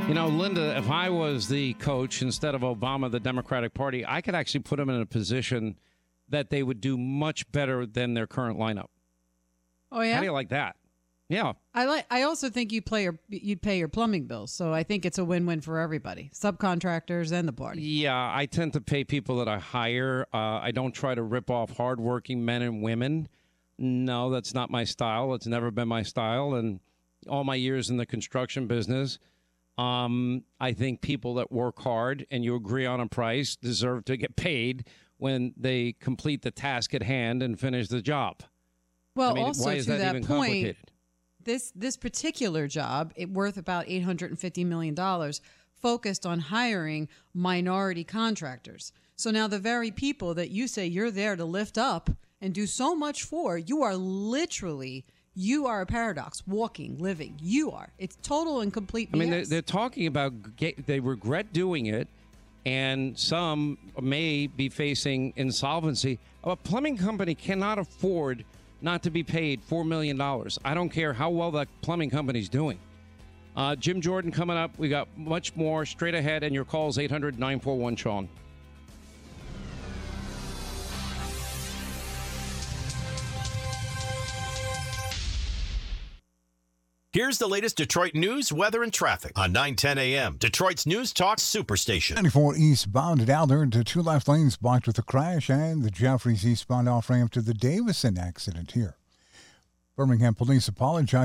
You know, Linda, if I was the coach instead of Obama, the Democratic Party, I could actually put them in a position that they would do much better than their current lineup. Oh, yeah? How do you like that? Yeah. I also think you'd pay your plumbing bills, so I think it's a win-win for everybody, subcontractors and the party. Yeah, I tend to pay people that I hire. I don't try to rip off hardworking men and women. No, that's not my style. It's never been my style. And all my years in the construction business, I think people that work hard and you agree on a price deserve to get paid when they complete the task at hand and finish the job. Well, I mean, also why is to that that even point, complicated? this particular job, it worth about $850 million, focused on hiring minority contractors. So now the very people that you say you're there to lift up and do so much for, you are a paradox, walking, living. You are. It's total and complete BS. I mean, they're talking about they regret doing it, and some may be facing insolvency. A plumbing company cannot afford not to be paid $4 million. I don't care how well that plumbing company's doing. Jim Jordan coming up. We got much more straight ahead, and your calls 800-941-SEAN. Here's the latest Detroit news, weather, and traffic on 910 a.m. Detroit's News Talk Superstation. 94 eastbound at Alder into two left lanes blocked with a crash, and the Jeffries eastbound off-ramp to the Davison accident here. Birmingham police apologize.